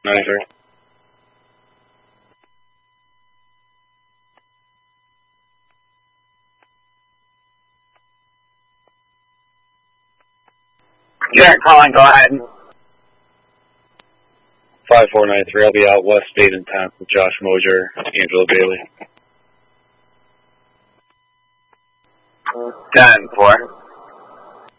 93. Garrett calling, go ahead. 5493, I'll be out west 8 and 10 with Josh Mosier, Angela Bailey. 10-4.